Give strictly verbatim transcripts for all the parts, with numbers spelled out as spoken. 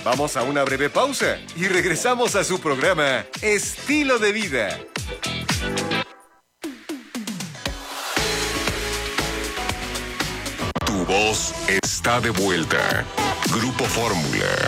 Vamos a una breve pausa y regresamos a su programa Estilo de Vida. Tu voz está de vuelta. Grupo Fórmula.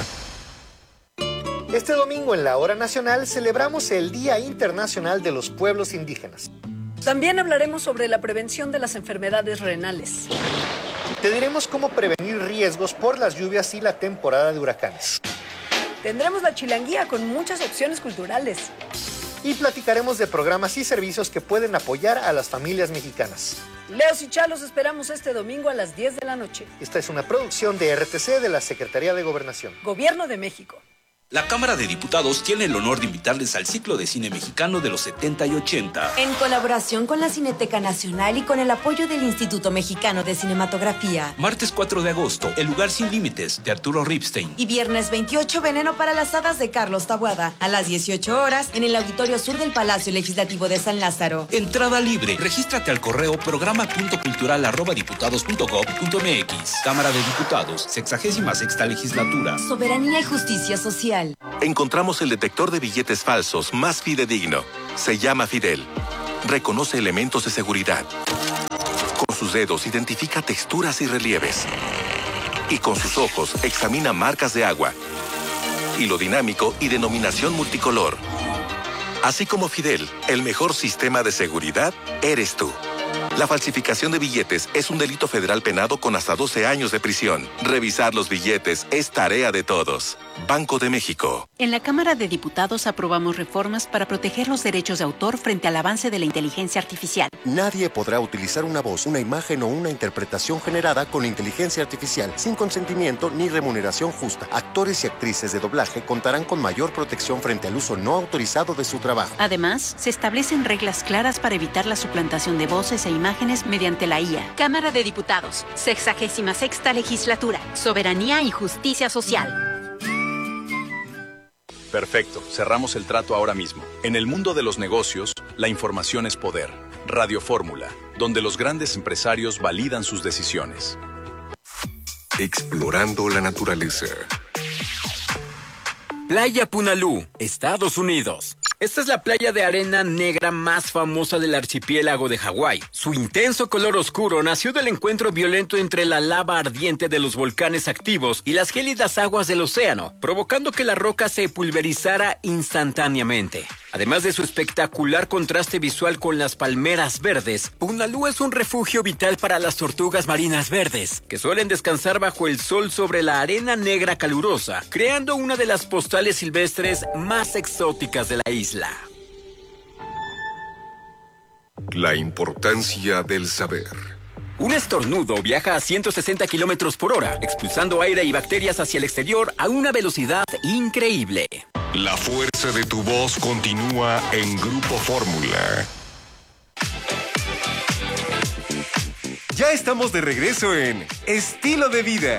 Este domingo en la Hora Nacional celebramos el Día Internacional de los Pueblos Indígenas. También hablaremos sobre la prevención de las enfermedades renales. Te diremos cómo prevenir riesgos por las lluvias y la temporada de huracanes. Tendremos la chilanguía con muchas opciones culturales. Y platicaremos de programas y servicios que pueden apoyar a las familias mexicanas. Leos y Chalos esperamos este domingo a las diez de la noche. Esta es una producción de R T C de la Secretaría de Gobernación. Gobierno de México. La Cámara de Diputados tiene el honor de invitarles al ciclo de cine mexicano de los setenta y ochenta. En colaboración con la Cineteca Nacional y con el apoyo del Instituto Mexicano de Cinematografía. Martes cuatro de agosto, El lugar sin límites, de Arturo Ripstein. Y viernes veintiocho, Veneno para las hadas, de Carlos Taboada. A las dieciocho horas, en el Auditorio Sur del Palacio Legislativo de San Lázaro. Entrada libre. Regístrate al correo programa punto cultural arroba diputados punto gob punto mx. Cámara de Diputados, sexagésima sexta legislatura. Soberanía y justicia social. Encontramos el detector de billetes falsos más fidedigno. Se llama Fidel. Reconoce elementos de seguridad. Con sus dedos identifica texturas y relieves. Y con sus ojos examina marcas de agua. Hilo dinámico y denominación multicolor. Así como Fidel, el mejor sistema de seguridad eres tú. La falsificación de billetes es un delito federal penado con hasta doce años de prisión. Revisar los billetes es tarea de todos. Banco de México. En la Cámara de Diputados aprobamos reformas para proteger los derechos de autor frente al avance de la inteligencia artificial. Nadie podrá utilizar una voz, una imagen o una interpretación generada con inteligencia artificial sin consentimiento ni remuneración justa. Actores y actrices de doblaje contarán con mayor protección frente al uso no autorizado de su trabajo. Además, se establecen reglas claras para evitar la suplantación de voces e imágenes mediante la I A. Cámara de Diputados, sexagésima sexta legislatura, soberanía y justicia social. Perfecto, cerramos el trato ahora mismo. En el mundo de los negocios, la información es poder. Radio Fórmula, donde los grandes empresarios validan sus decisiones. Explorando la naturaleza. Playa Punalú, Estados Unidos. Esta es la playa de arena negra más famosa del archipiélago de Hawái. Su intenso color oscuro nació del encuentro violento entre la lava ardiente de los volcanes activos y las gélidas aguas del océano, provocando que la roca se pulverizara instantáneamente. Además de su espectacular contraste visual con las palmeras verdes, Punalú es un refugio vital para las tortugas marinas verdes, que suelen descansar bajo el sol sobre la arena negra calurosa, creando una de las postales silvestres más exóticas de la isla. La importancia del saber. Un estornudo viaja a ciento sesenta kilómetros por hora, expulsando aire y bacterias hacia el exterior a una velocidad increíble. La fuerza de tu voz continúa en Grupo Fórmula. Ya estamos de regreso en Estilo de Vida.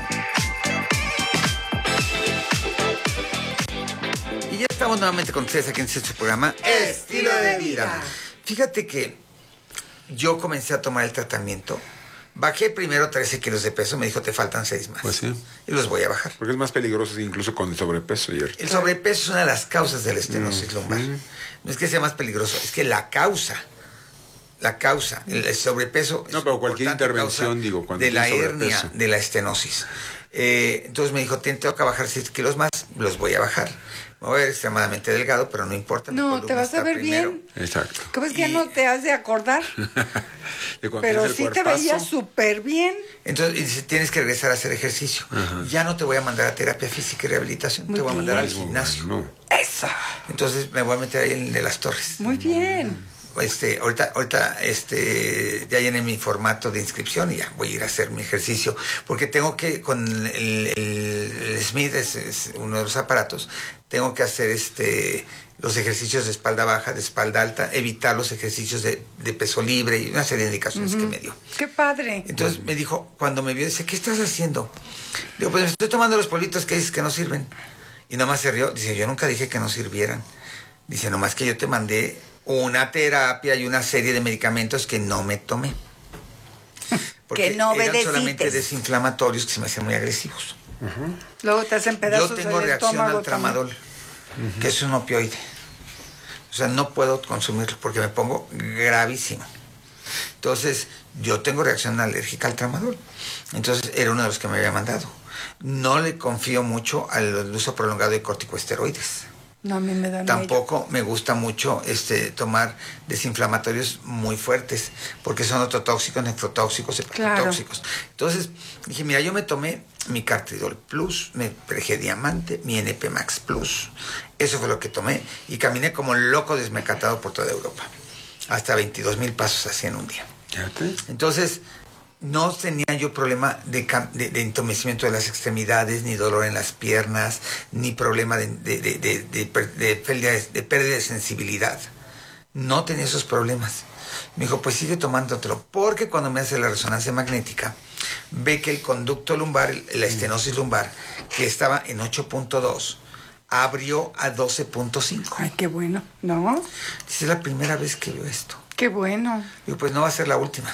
Y ya estamos nuevamente con ustedes aquí en este programa Estilo de Vida. Fíjate que yo comencé a tomar el tratamiento. Bajé primero trece kilos de peso, me dijo te faltan seis más. Pues sí. Y los voy a bajar. Porque es más peligroso incluso con el sobrepeso. Y el... el sobrepeso es una de las causas de la estenosis mm, lumbar. Mm. No es que sea más peligroso, es que la causa, la causa, el, el sobrepeso... No, pero cualquier intervención, digo, cuando de la hernia, de la estenosis. Eh, entonces me dijo, tengo que bajar seis kilos más, los voy a bajar. Me voy a ver extremadamente delgado, pero no importa. No, te vas a ver primero. Bien. Exacto. ¿Cómo es que ya no te has de acordar? de pero sí te veías súper bien. Entonces, dice, tienes que regresar a hacer ejercicio. Ajá. Ya no te voy a mandar a terapia física y rehabilitación, Muy te voy bien. a mandar al gimnasio. Bueno. Eso. Entonces me voy a meter ahí en el de las Torres. Muy bien. Este, ahorita, ahorita, este, ya llené mi formato de inscripción y ya voy a ir a hacer mi ejercicio, porque tengo que, con el, el, el Smith, es, es uno de los aparatos, tengo que hacer este, los ejercicios de espalda baja, de espalda alta, evitar los ejercicios de, de peso libre y una serie de indicaciones uh-huh. que me dio. ¡Qué padre! Entonces me dijo, cuando me vio, dice, ¿qué estás haciendo? Digo, pues estoy tomando los politos que dices que no sirven. Y nomás se rió, dice, yo nunca dije que no sirvieran. Dice, nomás que yo te mandé una terapia y una serie de medicamentos que no me tomé. Porque que no eran solamente desinflamatorios que se me hacían muy agresivos. Uh-huh. Luego te hacen pedazos. Yo tengo del reacción estómago al tramadol, uh-huh. que es un opioide. O sea, no puedo consumirlo porque me pongo gravísimo. Entonces, yo tengo reacción alérgica al tramadol. Entonces, era uno de los que me había mandado. No le confío mucho al uso prolongado de corticosteroides. No, a mí me da Tampoco miedo. Me gusta mucho este, tomar desinflamatorios muy fuertes, porque son ototóxicos, nefrotóxicos, hepatotóxicos. Claro. Entonces, dije, mira, yo me tomé mi Cartridol Plus, mi Prege Diamante, mi N P Max Plus. Eso fue lo que tomé y caminé como loco desmecatado por toda Europa. Hasta veintidós mil pasos así en un día. Entonces, no tenía yo problema de, de, de entumecimiento de las extremidades, ni dolor en las piernas, ni problema de, de, de, de, de, de, pérdida, de pérdida de sensibilidad. No tenía esos problemas. Me dijo, pues sigue tomándotelo, porque cuando me hace la resonancia magnética, ve que el conducto lumbar, la estenosis lumbar, que estaba en ocho punto dos, abrió a doce punto cinco. Ay, qué bueno, ¿no? Dice, es la primera vez que veo esto. Qué bueno. Digo, pues no va a ser la última.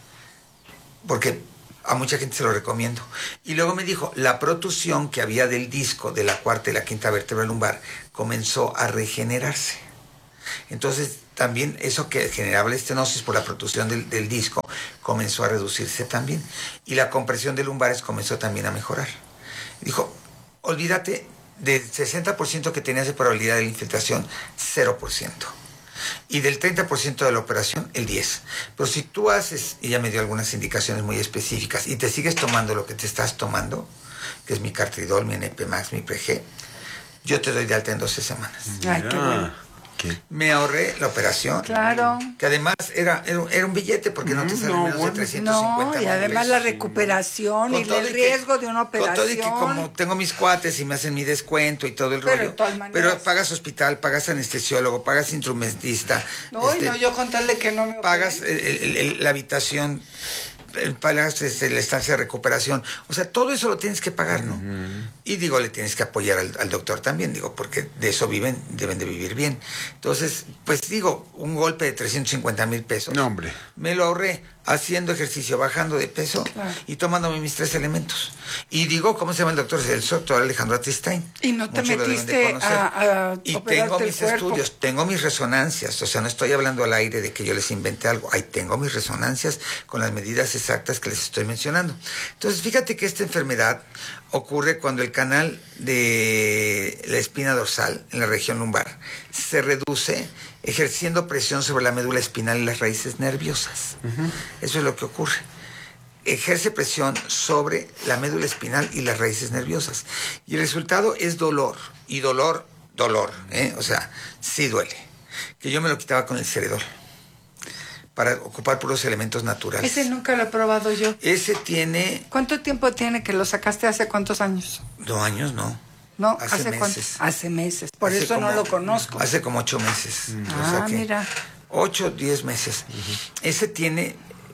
Porque a mucha gente se lo recomiendo. Y luego me dijo, la protusión que había del disco de la cuarta y la quinta vértebra lumbar comenzó a regenerarse. Entonces, también eso que generaba la estenosis por la protusión del, del disco comenzó a reducirse también. Y la compresión de lumbares comenzó también a mejorar. Dijo, olvídate del sesenta por ciento que tenías de probabilidad de la infiltración, cero por ciento. Y del treinta por ciento de la operación, el diez por ciento. Pero si tú haces, y ella me dio algunas indicaciones muy específicas, y te sigues tomando lo que te estás tomando, que es mi Cartridol, mi N P Max, mi Prege, yo te doy de alta en doce semanas. Ay, qué bueno. ¿Qué? Me ahorré la operación. Claro. Que además era, era, era un billete porque no te sale no, menos bueno. de trescientos cincuenta. No, y además la recuperación y el riesgo que, de una operación. Con todo y que como tengo mis cuates y me hacen mi descuento y todo el pero rollo. De todas maneras. Pero pagas hospital, pagas anestesiólogo, pagas instrumentista. No, este, no, yo con tal de que no me operen. Pagas el, el, el, la habitación, pagas este, la estancia de recuperación. O sea, todo eso lo tienes que pagar, ¿no? Uh-huh. Y digo, le tienes que apoyar al, al doctor también, digo, porque de eso viven, deben de vivir bien. Entonces, pues digo, un golpe de trescientos cincuenta mil pesos. No, hombre. Me lo ahorré haciendo ejercicio, bajando de peso, claro, y tomándome mis tres elementos. Y digo, ¿cómo se llama el doctor? El doctor Alejandro Atristain. Y no te Muchos metiste a, a Y tengo mis cuerpo. estudios, tengo mis resonancias, o sea, no estoy hablando al aire de que yo les inventé algo. Ahí tengo mis resonancias con las medidas exactas que les estoy mencionando. Entonces, fíjate que esta enfermedad ocurre cuando el canal de la espina dorsal en la región lumbar se reduce ejerciendo presión sobre la médula espinal y las raíces nerviosas. Uh-huh. Eso es lo que ocurre. Ejerce presión sobre la médula espinal y las raíces nerviosas. Y el resultado es dolor. Y dolor, dolor, ¿eh? O sea, sí duele. Que yo me lo quitaba con el Ceredol para ocupar puros elementos naturales. Ese nunca lo he probado yo. Ese tiene... ¿Cuánto tiempo tiene que lo sacaste? ¿Hace cuántos años? Dos años, no. No, hace, ¿hace meses. Cuánto? Hace meses. Por hace eso como, no lo conozco. Hace como ocho meses. Mm. Ah, o sea mira. Ocho, diez meses. Uh-huh. Ese tiene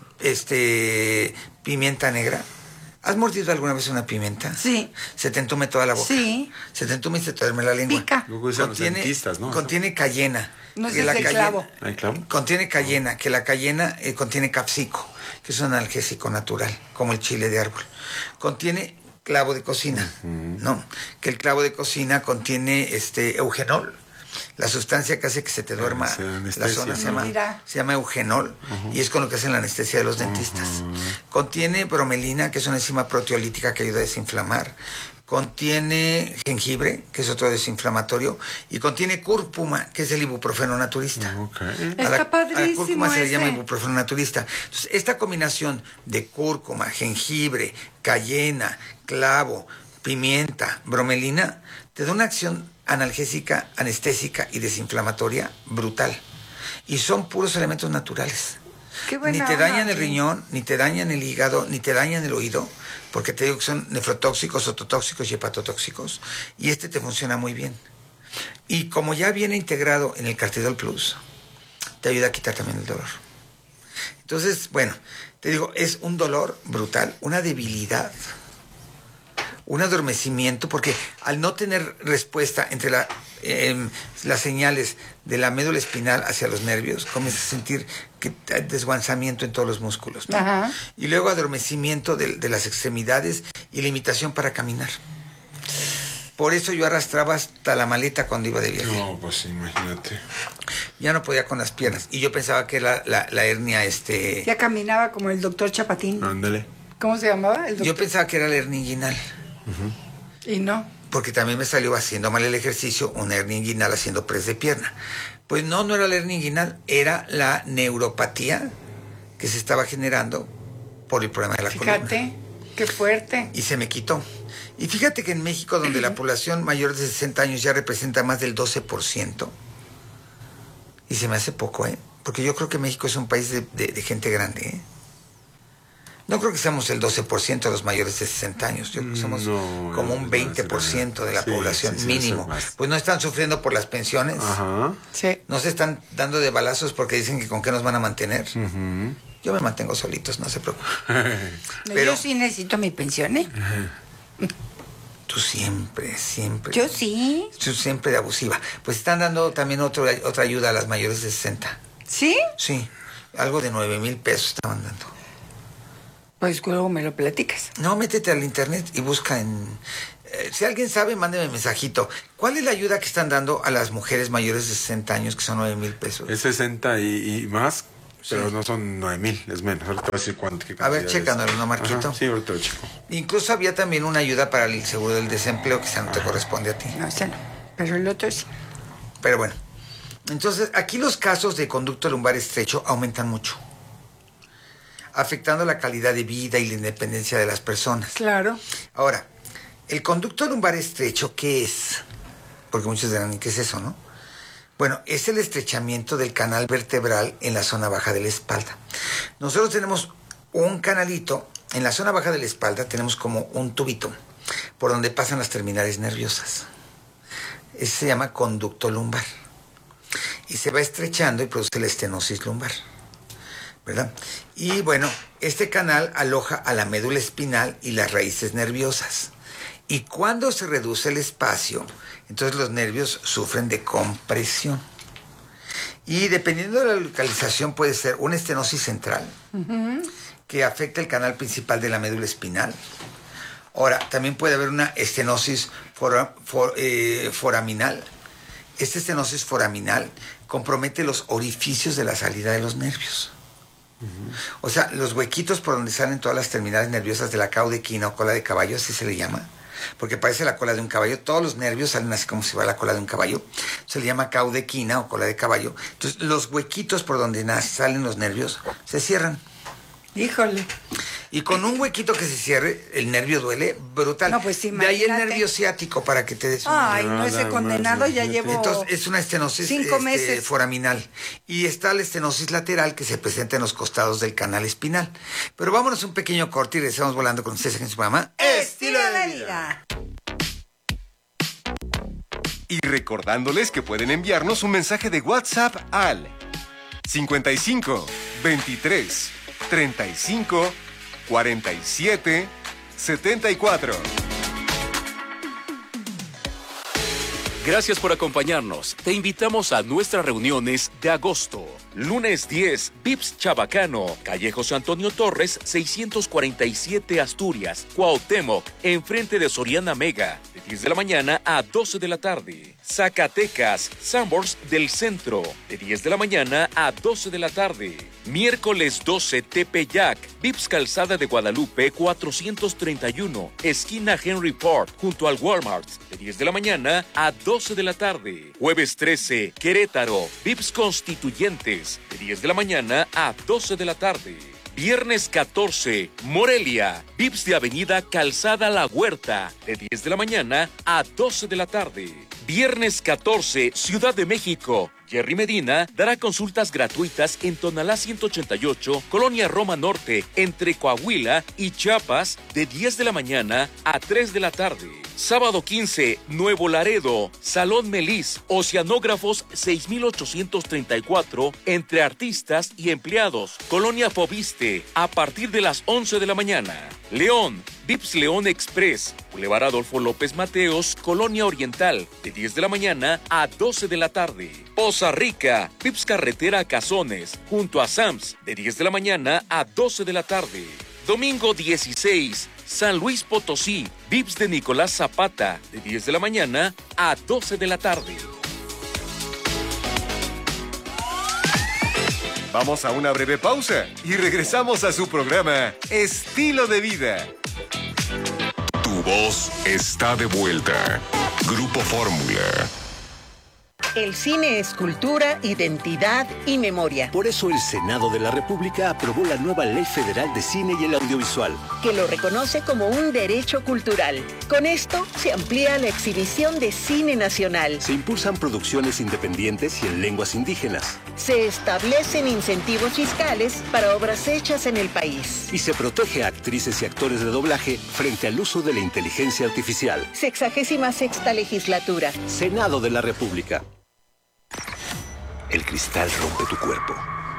este pimienta negra. ¿Has mordido alguna vez una pimienta? Sí. ¿Se te entume toda la boca? Sí. Se te entume y se te duerme la lengua. Pica. Contiene, dentistas, ¿no? contiene cayena. No es el clavo. ¿Hay clavo? Contiene cayena, que la cayena eh, contiene capsico, que es un analgésico natural, como el chile de árbol. Contiene clavo de cocina, uh-huh. ¿no? Que el clavo de cocina contiene este eugenol, la sustancia que hace que se te duerma la zona se llama, se llama eugenol, uh-huh. y es con lo que hacen la anestesia de los dentistas. Uh-huh. Contiene bromelina, que es una enzima proteolítica que ayuda a desinflamar. Contiene jengibre, que es otro desinflamatorio, y contiene cúrcuma, que es el ibuprofeno naturista. Okay. A la, Está padrísimo. A la cúrcuma se ese. le llama ibuprofeno naturista. Entonces, esta combinación de cúrcuma, jengibre, cayena, clavo, pimienta, bromelina, te da una acción analgésica, anestésica y desinflamatoria brutal. Y son puros elementos naturales. Qué buena ni te dañan onda, el riñón, ni te dañan el hígado, ni te dañan el oído, porque te digo que son nefrotóxicos, ototóxicos y hepatotóxicos, y este te funciona muy bien. Y como ya viene integrado en el Cartridol Plus, te ayuda a quitar también el dolor. Entonces, bueno, te digo, es un dolor brutal, una debilidad, un adormecimiento, porque al no tener respuesta entre la eh, las señales de la médula espinal hacia los nervios, comienzas a sentir que hay desguanzamiento en todos los músculos, ¿no? Ajá. Y luego adormecimiento de, de las extremidades y limitación para caminar. Por eso yo arrastraba hasta la maleta cuando iba de viaje. No, pues imagínate. Ya no podía con las piernas. Y yo pensaba que era la, la hernia, este... Ya caminaba como el doctor Chapatín. Ándale. ¿Cómo se llamaba? El doctor? Yo pensaba que era la hernia inguinal. Uh-huh. Y no. Porque también me salió haciendo mal el ejercicio una hernia inguinal haciendo press de pierna. Pues no, no era la hernia inguinal, era la neuropatía que se estaba generando por el problema de la columna. Fíjate, qué fuerte. Y se me quitó. Y fíjate que en México, donde la población mayor de sesenta años ya representa más del doce por ciento, y se me hace poco, ¿eh? Porque yo creo que México es un país de, de, de gente grande, ¿eh? No creo que seamos el doce por ciento de los mayores de sesenta años. Yo creo que somos no, como un veinte por ciento de la sí, población, sí, sí, mínimo. Pues no están sufriendo por las pensiones. Ajá. Sí. No se están dando de balazos porque dicen que con qué nos van a mantener. Uh-huh. Yo me mantengo solitos, no se preocupen. Pero yo sí necesito mi pensión, ¿eh? Tú siempre, siempre. Yo sí. Tú siempre de abusiva. Pues están dando también otro, otra ayuda a las mayores de sesenta. ¿Sí? Sí. Algo de nueve mil pesos estaban dando. Pues luego me lo platicas. No, métete al internet y busca en... Eh, si alguien sabe, mándeme un mensajito. ¿Cuál es la ayuda que están dando a las mujeres mayores de sesenta años, que son nueve mil pesos? Es sesenta y, y más, pero sí. No son nueve mil, es menos. Ahorita voy a decir cuánto. A ver, chécanos, ¿no, Marquito? Ajá, sí, ahorita lo checo. Incluso había también una ayuda para el seguro del desempleo, que esa no te Ajá. corresponde a ti. No, esa no. Pero el otro sí. Pero bueno. Entonces, aquí los casos de conducto lumbar estrecho aumentan mucho, afectando la calidad de vida y la independencia de las personas. Claro. Ahora, el conducto lumbar estrecho, ¿qué es? Porque muchos dirán, ¿qué es eso, no? Bueno, es el estrechamiento del canal vertebral en la zona baja de la espalda. Nosotros tenemos un canalito, en la zona baja de la espalda tenemos como un tubito, por donde pasan las terminales nerviosas. Ese se llama conducto lumbar. Y se va estrechando y produce la estenosis lumbar, ¿verdad? Y bueno, este canal aloja a la médula espinal y las raíces nerviosas. Y cuando se reduce el espacio, entonces los nervios sufren de compresión. Y dependiendo de la localización puede ser una estenosis central, uh-huh. que afecta el canal principal de la médula espinal. Ahora, también puede haber una estenosis fora, for, eh, foraminal. Esta estenosis foraminal compromete los orificios de la salida de los nervios. Uh-huh. O sea, los huequitos por donde salen todas las terminales nerviosas de la caudequina o cola de caballo, así se le llama, porque parece la cola de un caballo. Todos los nervios salen así como si fuera la cola de un caballo. Se le llama caudequina o cola de caballo. Entonces, los huequitos por donde salen los nervios se cierran. Híjole. Y con un huequito que se cierre, el nervio duele brutal. No, pues de ahí el nervio ciático, para que te des una Ay, no, ese condenado ya llevo Entonces, es una estenosis cinco este, meses. foraminal. Y está la estenosis lateral que se presenta en los costados del canal espinal. Pero vámonos un pequeño corte y regresamos volando con ustedes en su programa Estilo de Vida. Y recordándoles que pueden enviarnos un mensaje de WhatsApp al cincuenta y cinco, veintitrés, treinta y cinco, cuarenta y siete, setenta y cuatro. Gracias por acompañarnos. Te invitamos a nuestras reuniones de agosto. Lunes diez, Vips Chabacano, calle José Antonio Torres, seiscientos cuarenta y siete Asturias, Cuauhtémoc, enfrente de Soriana Mega, de diez de la mañana a doce de la tarde. Zacatecas, Sanborns del Centro, de diez de la mañana a doce de la tarde. Miércoles doce, Tepeyac, Vips Calzada de Guadalupe cuatrocientos treinta y uno, esquina Henry Ford, junto al Walmart, de diez de la mañana a doce de la tarde. Jueves trece, Querétaro, Vips Constituyentes, de diez de la mañana a doce de la tarde. Viernes catorce, Morelia, Vips de Avenida Calzada La Huerta, de diez de la mañana a doce de la tarde. Viernes catorce, Ciudad de México, Jerry Medina dará consultas gratuitas en Tonalá ciento ochenta y ocho, Colonia Roma Norte, entre Coahuila y Chiapas, de diez de la mañana a tres de la tarde. Sábado quince, Nuevo Laredo, Salón Melis, Oceanógrafos seis mil ochocientos treinta y cuatro, entre artistas y empleados. Colonia Fobiste, a partir de las once de la mañana. León, Vips León Express, Boulevard Adolfo López Mateos, Colonia Oriental, de diez de la mañana a doce de la tarde. Poza Rica, Vips Carretera a Cazones, junto a Sams, de diez de la mañana a doce de la tarde. Domingo dieciséis, San Luis Potosí, Vips de Nicolás Zapata, de diez de la mañana a doce de la tarde. Vamos a una breve pausa y regresamos a su programa Estilo de Vida. Tu voz está de vuelta. Grupo Fórmula. El cine es cultura, identidad y memoria. Por eso el Senado de la República aprobó la nueva Ley Federal de Cine y el Audiovisual, que lo reconoce como un derecho cultural. Con esto se amplía la exhibición de cine nacional. Se impulsan producciones independientes y en lenguas indígenas. Se establecen incentivos fiscales para obras hechas en el país. Y se protege a actrices y actores de doblaje frente al uso de la inteligencia artificial. Sexagésima sexta legislatura. Senado de la República. El cristal rompe tu cuerpo.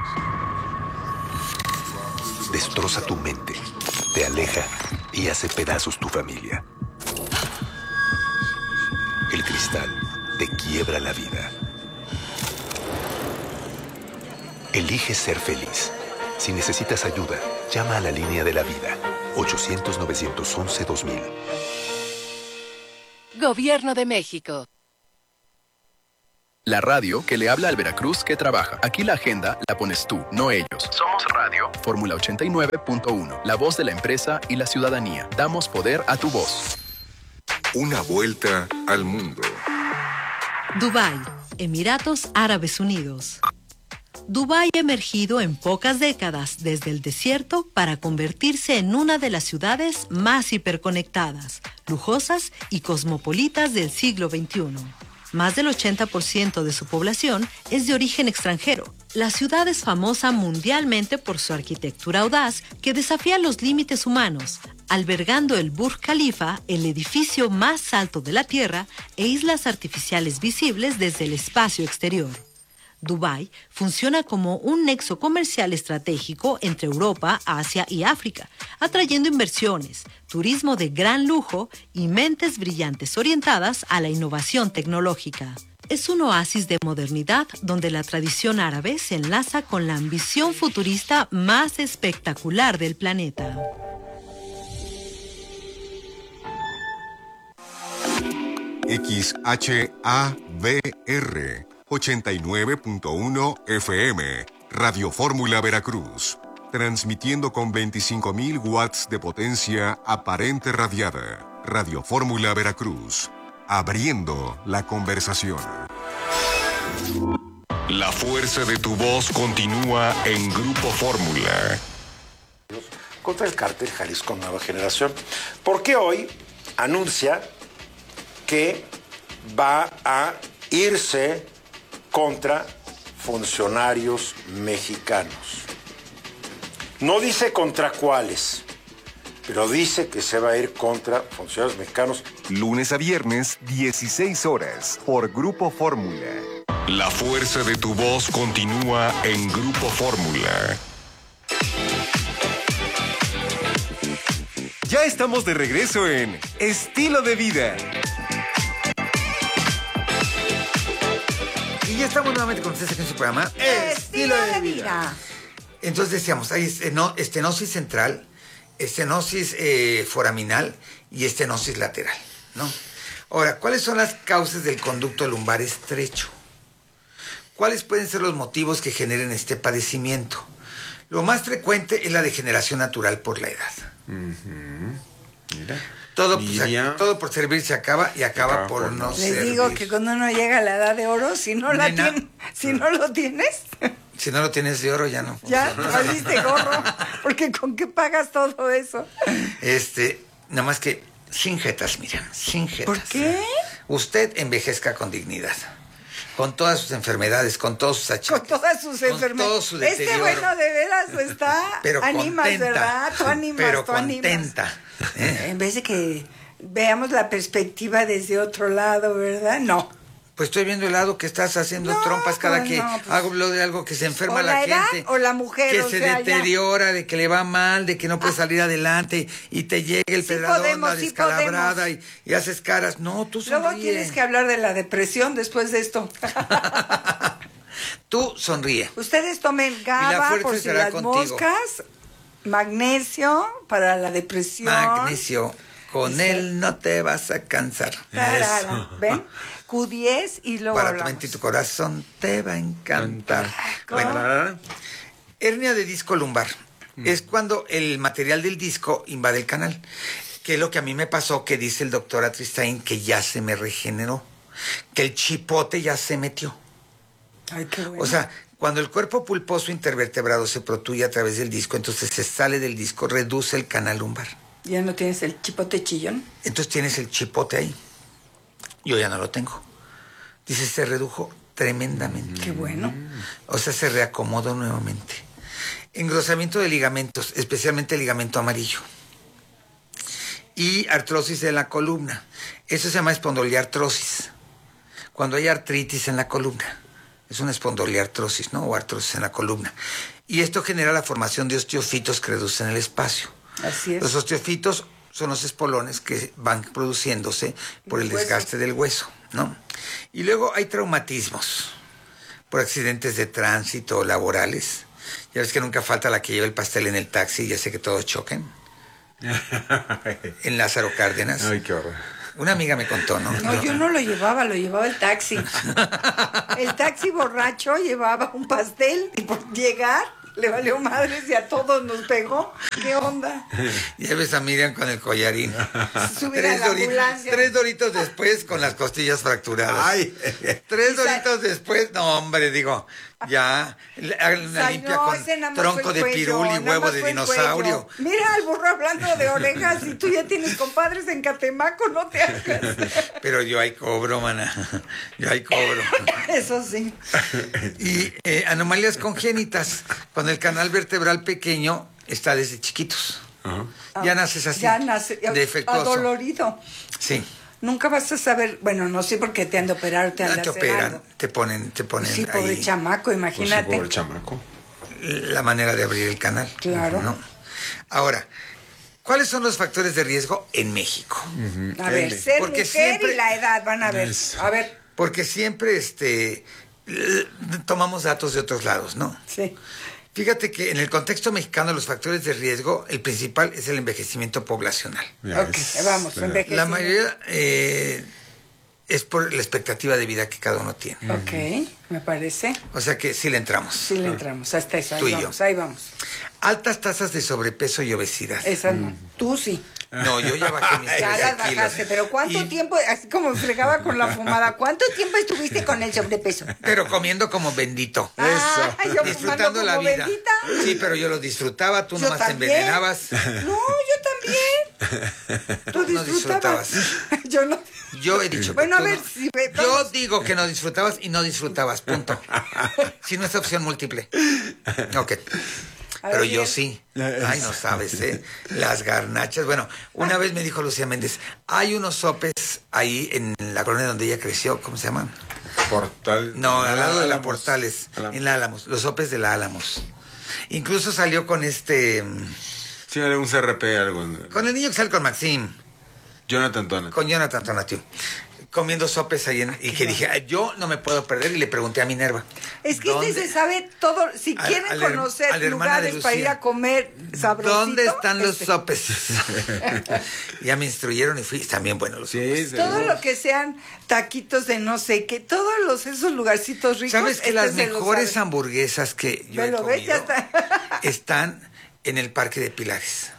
Destroza tu mente. Te aleja y hace pedazos tu familia. El cristal te quiebra la vida. Elige ser feliz. Si necesitas ayuda, llama a la línea de la vida. ochocientos, novecientos once, dos mil. Gobierno de México. La radio que le habla al Veracruz que trabaja. Aquí la agenda la pones tú, no ellos. Somos Radio Fórmula ochenta y nueve punto uno. La voz de la empresa y la ciudadanía. Damos poder a tu voz. Una vuelta al mundo. Dubái, Emiratos Árabes Unidos. Dubái ha emergido en pocas décadas desde el desierto para convertirse en una de las ciudades más hiperconectadas, lujosas y cosmopolitas del siglo veintiuno. Más del ochenta por ciento de su población es de origen extranjero. La ciudad es famosa mundialmente por su arquitectura audaz que desafía los límites humanos, albergando el Burj Khalifa, el edificio más alto de la Tierra, e islas artificiales visibles desde el espacio exterior. Dubái funciona como un nexo comercial estratégico entre Europa, Asia y África, atrayendo inversiones, turismo de gran lujo y mentes brillantes orientadas a la innovación tecnológica. Es un oasis de modernidad donde la tradición árabe se enlaza con la ambición futurista más espectacular del planeta. X H A V R ochenta y nueve punto uno F M, Radio Fórmula Veracruz, transmitiendo con veinticinco mil watts de potencia aparente radiada. Radio Fórmula Veracruz, abriendo la conversación. La fuerza de tu voz continúa en Grupo Fórmula. Contra el cártel Jalisco Nueva Generación, porque hoy anuncia que va a irse contra funcionarios mexicanos. No dice contra cuáles, pero dice que se va a ir contra funcionarios mexicanos. Lunes a viernes, dieciséis horas, por Grupo Fórmula. La fuerza de tu voz continúa en Grupo Fórmula. Ya estamos de regreso en Estilo de Vida. Y ya estamos nuevamente con ustedes aquí en su programa Estilo de Vida. Entonces decíamos, hay esteno, estenosis central, estenosis eh, foraminal y estenosis lateral, ¿no? Ahora, ¿cuáles son las causas del conducto lumbar estrecho? ¿Cuáles pueden ser los motivos que generen este padecimiento? Lo más frecuente es la degeneración natural por la edad. Uh-huh. Mira. Todo, pues, todo por servir se acaba y acaba, acaba por, por no Les servir. Les digo que cuando uno llega a la edad de oro, si no, la tiene, si no lo tienes... Si no lo tienes de oro, ya no. Ya, valiste gorro, porque ¿con qué pagas todo eso? Este, nada más que sin jetas, Miriam, sin jetas. ¿Por qué? Usted envejezca con dignidad. Con todas sus enfermedades, con todos sus achaques. Con todas sus enfermedades. Su este bueno de veras está. Pero animas, contenta, ¿verdad? Tú animas, pero tú contenta. animas. ¿Eh? En vez de que veamos la perspectiva desde otro lado, ¿verdad? No. Pues estoy viendo el lado que estás haciendo no, trompas cada pues que no, pues, hablo de algo que se enferma la, la edad, gente. O la mujer, que o se sea, deteriora, ya. de que le va mal, de que no puede ah. salir adelante y te llega el sí pedradón, podemos, la descalabrada sí y, y haces caras. No, tú sonríe. Luego tienes que hablar de la depresión después de esto. Tú sonríe. Ustedes tomen GABA por si las contigo. Moscas, magnesio para la depresión. Magnesio. Con Ese. él no te vas a cansar. Tarara, ¿ven? Q diez y luego para hablamos. tu mente y tu corazón te va a encantar. Bueno, hernia de disco lumbar. Mm. Es cuando el material del disco invade el canal. Que es lo que a mí me pasó, que dice el doctor Atristain, que ya se me regeneró. Que el chipote ya se metió. Ay, qué bueno. O sea, cuando el cuerpo pulposo intervertebrado se protruye a través del disco, entonces se sale del disco, reduce el canal lumbar. ¿Ya no tienes el chipote chillón? Entonces tienes el chipote ahí. Yo ya no lo tengo. Dice, se redujo tremendamente. Qué bueno. O sea, se reacomodó nuevamente. Engrosamiento de ligamentos, especialmente el ligamento amarillo. Y artrosis de la columna. Eso se llama espondiliartrosis. Cuando hay artritis en la columna. Es una espondiliartrosis, ¿no? O artrosis en la columna. Y esto genera la formación de osteofitos que reducen el espacio. Así es. Los osteofitos son los espolones que van produciéndose por el desgaste del hueso, ¿no? Y luego hay traumatismos por accidentes de tránsito laborales. Ya ves que nunca falta la que lleva el pastel en el taxi y hace que todos choquen. En Lázaro Cárdenas. Ay, qué horror. Una amiga me contó, ¿no? No, yo no lo llevaba, lo llevaba el taxi. El taxi borracho llevaba un pastel y por llegar le valió madres y a todos nos pegó. ¿Qué onda? Ya ves a Miriam con el collarín. Tres, doritos, tres doritos después con las costillas fracturadas. Ay. Tres doritos después, no hombre, digo, ya, una limpia no, con tronco de pirul y huevo de dinosaurio. Mira al burro hablando de orejas y tú ya tienes compadres en Catemaco, no te hagas. Pero yo ahí cobro, mana. Yo ahí cobro. Eso sí. Y eh, anomalías congénitas. Cuando el canal vertebral pequeño está desde chiquitos. Uh-huh. Ya naces así. Ya nace defectuoso. Adolorido. Sí. Nunca vas a saber, bueno, no sé por qué te han de operar o te han de te hacer operan, algo. te ponen, te ponen Sí, pobre ahí, chamaco, imagínate. Pues sí, pobre chamaco. La manera de abrir el canal. Claro. ¿No? Ahora, ¿cuáles son los factores de riesgo en México? Uh-huh. A ver, ser porque mujer siempre, y la edad, van a ver. Es, a ver. Porque siempre este, tomamos datos de otros lados, ¿no? Sí. Fíjate que en el contexto mexicano los factores de riesgo, el principal es el envejecimiento poblacional. Ya ok, es, vamos, claro. Envejecimiento. La mayoría eh, es por la expectativa de vida que cada uno tiene. Ok, me parece. O sea que sí le entramos. Sí le entramos, hasta eso. Ahí Tú y vamos, yo. Ahí vamos. Altas tasas de sobrepeso y obesidad. Esa no. Mm. Tú sí. No, yo ya bajé mis Ya las bajaste, pero ¿cuánto y... tiempo, así como fregaba con la fumada, cuánto tiempo estuviste con el sobrepeso? Pero comiendo como bendito. Ah, eso. Yo disfrutando la vida. Bendita. Sí, pero yo lo disfrutaba, tú yo nomás también. Te envenenabas. No, yo también. Tú disfrutabas. No disfrutabas. Yo no. Yo he dicho bueno, que a ver, no, si me, yo digo que no disfrutabas y no disfrutabas, punto. Si no es opción múltiple. Ok. Pero yo sí. Ay, no sabes, ¿eh? Las garnachas. Bueno, una vez me dijo Lucía Méndez, hay unos sopes ahí en la colonia donde ella creció, ¿cómo se llaman? Portal. No, al lado de la Portales, Álamos. En la Álamos, los sopes de la Álamos. Incluso salió con este... Sí, un C R P, algo. Con el niño que sale con Maxim. Jonathan Tonatiuh. Con Jonathan Tonatiuh. Comiendo sopes ahí en, y que dije, yo no me puedo perder, y le pregunté a Minerva. Es que este se sabe todo, si a, quieren al, conocer al lugares para ir a comer sabrosito. ¿Dónde están este? los sopes? Ya me instruyeron y fui, también bueno los sí, sopes. Todo lo que sean taquitos de no sé qué, todos los, esos lugarcitos ricos. ¿Sabes que este las mejores hamburguesas que yo he comido ves, ya está. Están en el Parque de Pilares?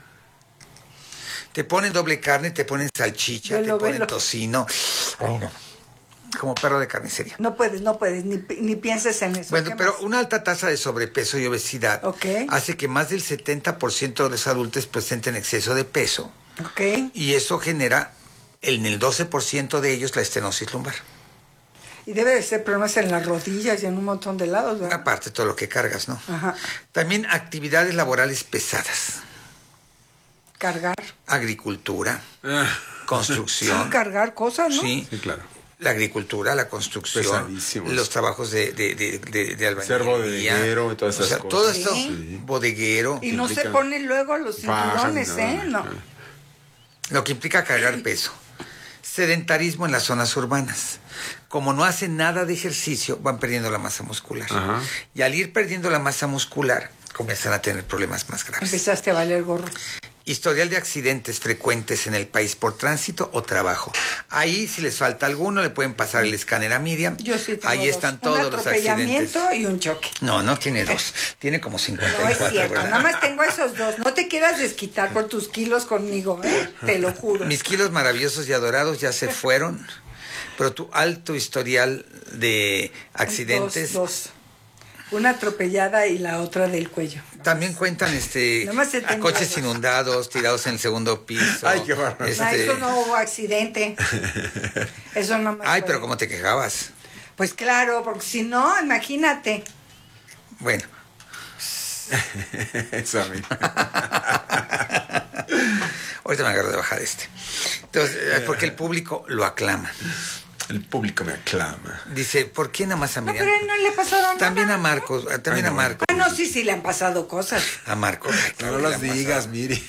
Te ponen doble carne, te ponen salchicha, velo, te ponen velo. tocino. Oh, no. Como perro de carnicería. No puedes, no puedes, ni, ni pienses en eso. Bueno, pero más? Una alta tasa de sobrepeso y obesidad okay. hace que más del setenta por ciento de los adultos presenten exceso de peso. Okay. Y eso genera en el doce por ciento de ellos la estenosis lumbar. Y debe de ser problemas en las rodillas y en un montón de lados, ¿verdad? Aparte todo lo que cargas, ¿no? Ajá. También actividades laborales pesadas. Cargar. Agricultura. construcción. Sí, cargar cosas, ¿no? Sí, sí, claro. La agricultura, la construcción, Pesadísimos. los trabajos de, de, de, de, de albañilería. Ser bodeguero y todas esas o sea, cosas. todo esto, Sí. bodeguero. Y no se implica- ponen luego los cinturones, Fajas, ¿eh? no, No. Lo que implica cargar peso. Sedentarismo en las zonas urbanas. Como no hacen nada de ejercicio, van perdiendo la masa muscular. Ajá. Y al ir perdiendo la masa muscular, comienzan a tener problemas más graves. Empezaste a valer gorro. Historial de accidentes frecuentes en el país por tránsito o trabajo. Ahí, si les falta alguno, le pueden pasar el escáner a Miriam. Yo sí tengo Ahí dos. están Un todos los accidentes. atropellamiento y un choque. No, no tiene dos. Tiene como cincuenta y No es cuatro, cierto, ¿verdad? nada más tengo esos dos. No te quieras desquitar por tus kilos conmigo, ¿eh? Te lo juro. Mis kilos maravillosos y adorados ya se fueron, pero tu alto historial de accidentes Dos, dos. Una atropellada y la otra del cuello. también cuentan este Nada más se a tengo coches las dos. inundados tirados en el segundo piso. Ay, qué bárbaro. Este, No, eso no hubo accidente. Eso no más Ay, fue. pero ¿cómo te quejabas? Pues claro, porque si no, imagínate. Bueno. Eso a mí. Ahorita me agarro de bajar este. Entonces, eh, porque el público lo aclama. El público me aclama. Dice, ¿por qué nada más a No, Miriam? pero no le pasaron También nada. a Marcos, eh, también Ay, a no. Marcos. Ah, no, sí, sí, le han pasado cosas. A Marcos. Ay, No, no ¿qué las le han digas, pasado? Miri.